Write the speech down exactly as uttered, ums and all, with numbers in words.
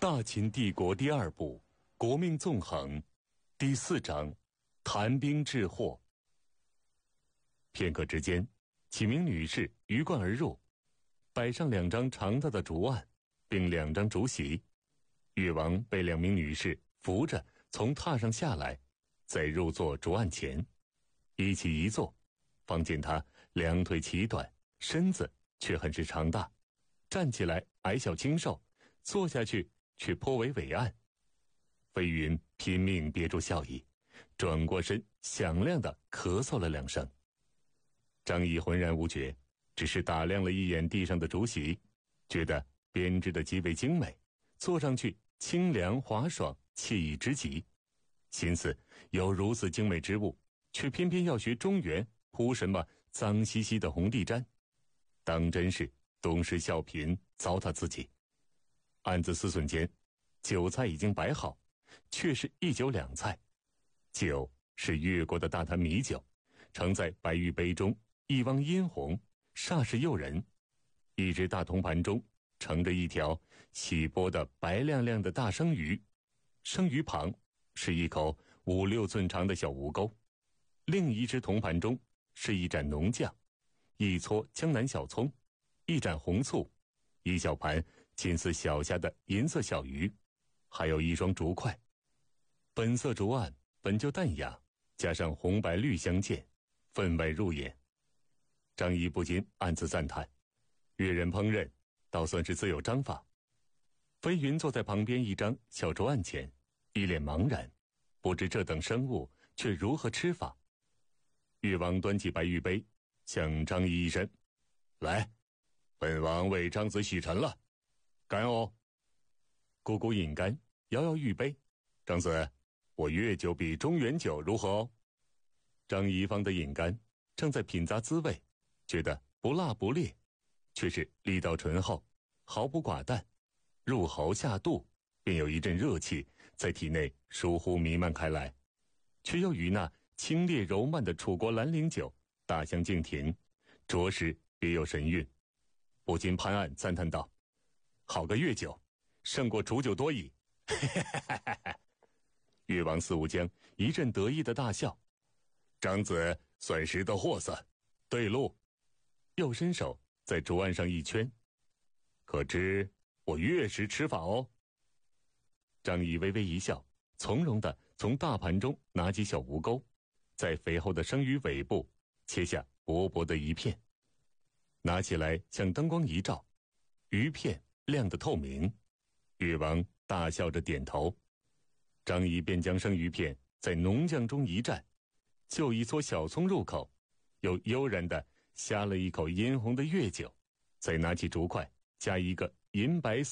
大秦帝国第二部，国命纵横，第四章，谈兵致祸。片刻之间，几名女士鱼贯而入，摆上两张长大的竹案，并两张竹席。越王被两名女士扶着从榻上下来，再入座竹案前，一起一坐，方见他两腿奇短，身子却很是长大，站起来矮小清瘦，坐下去却颇为伟岸。飞云拼命憋住笑意，转过身响亮地咳嗽了两声。张仪浑然无觉，只是打量了一眼地上的竹席，觉得编织得极为精美，坐上去清凉滑爽，惬意之极。心思有如此精美之物，却偏偏要学中原铺什么脏兮兮的红地毡，当真是东施效颦，糟蹋自己。暗自思忖间，酒菜已经摆好，却是一酒两菜。酒是越国的大坛米酒，盛在白玉杯中，一汪殷红，煞是诱人。一只大铜盘中盛着一条洗剥的白亮亮的大生鱼，生鱼旁是一口五六寸长的小吴钩。另一只铜盘中是一盏浓酱，一撮江南小葱，一盏红醋，一小盘近似小虾的银色小鱼，还有一双竹筷。本色竹案本就淡雅，加上红白绿相间，分外入眼。张仪不禁暗自赞叹，越人烹饪倒算是自有章法。飞云坐在旁边一张小竹案前，一脸茫然，不知这等生物却如何吃法。越王端起白玉杯，向张仪一伸：“来，本王为张子洗尘了，干哦。”咕咕饮干，摇摇玉杯：“张子，我越酒比中原酒如何哦？”张仪方的饮干，正在品咂滋味，觉得不辣不烈，却是力道醇厚，毫不寡淡，入喉下肚，便有一阵热气在体内疏忽弥漫开来，却又与那清冽柔慢的楚国兰陵酒大相径庭，着实别有神韵。不禁拍案赞叹道：“好个越酒，胜过楚酒多矣！”越王司无疆一阵得意的大笑：“张子算识得货色，对路。”又伸手在竹案上一圈：“可知我越食吃法哦？”张仪微微一笑，从容地从大盘中拿起小吴钩，在肥厚的生鱼尾部切下薄薄的一片，拿起来向灯光一照，鱼片亮得透明。越王大笑着点头，张仪便将生鱼片在浓酱中一蘸，就一撮小葱入口，又悠然地呷了一口殷红的越酒，再拿起竹筷加一个银白